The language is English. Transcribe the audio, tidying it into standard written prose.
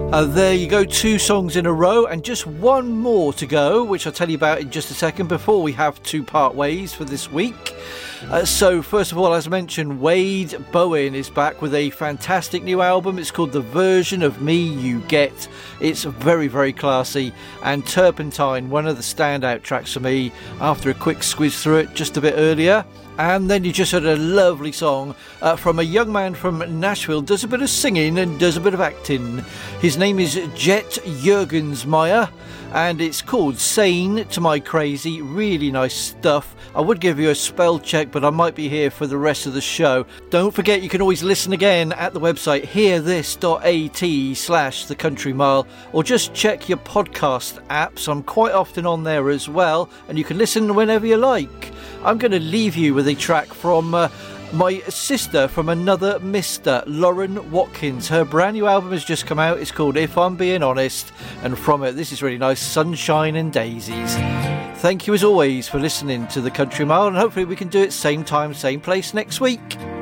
There you go, 2 songs in a row and just one more to go, which I'll tell you about in just a second before we have to part ways for this week. So first of all, as mentioned, Wade Bowen is back with a fantastic new album. It's called The Version of Me You Get. It's very, very classy, and Turpentine, one of the standout tracks for me after a quick squeeze through it just a bit earlier. And then you just heard a lovely song from a young man from Nashville, does a bit of singing and does a bit of acting. His name is Jet Jurgensmeyer, and it's called Sane to My Crazy. Really nice stuff. I would give you a spell check, but I might be here for the rest of the show. Don't forget, you can always listen again at the website hearthis.at/The Country Mile, or just check your podcast apps. I'm quite often on there as well, and you can listen whenever you like. I'm going to leave you with a track from my sister from another Mr. Lauren Watkins. Her brand new album has just come out. It's called If I'm Being Honest, and from it, this is really nice, Sunshine and Daisies. Thank you as always for listening to The Country Mile, and hopefully we can do it same time, same place next week.